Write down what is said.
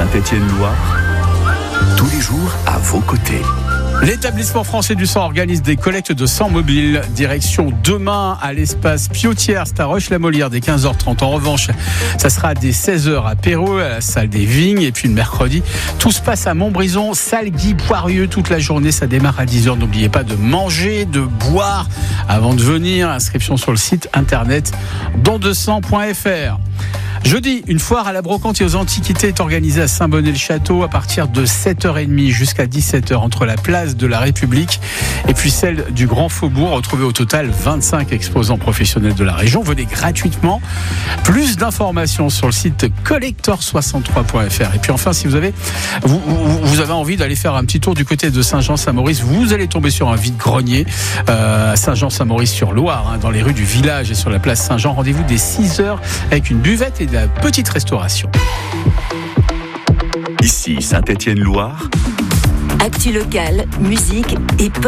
Saint-Étienne-Loire, tous les jours à vos côtés. L'établissement français du sang organise des collectes de sang mobile. Direction demain à l'espace Piotière, c'est à Roche-la-Molière dès 15h30. En revanche, ça sera dès 16h à Perreux, à la salle des Vignes. Et puis le mercredi, tout se passe à Montbrison, salle Guy Poirieux toute la journée. Ça démarre à 10h. N'oubliez pas de manger, de boire avant de venir. Inscription sur le site internet don200.fr. Jeudi, une foire à la brocante et aux antiquités est organisée à Saint-Bonnet-le-Château à partir de 7h30 jusqu'à 17h entre la place de la République et puis celle du Grand Faubourg. Retrouvez au total 25 exposants professionnels de la région. Venez gratuitement. Plus d'informations sur le site collector63.fr. Et puis enfin, si vous avez envie d'aller faire un petit tour du côté de Saint-Jean-Saint-Maurice, vous allez tomber sur un vide-grenier à Saint-Jean-Saint-Maurice-sur-Loire, dans les rues du village et sur la place Saint-Jean. Rendez-vous dès 6h avec une buvette et de la petite restauration. Ici Saint-Étienne-Loire. Actu locale, musique et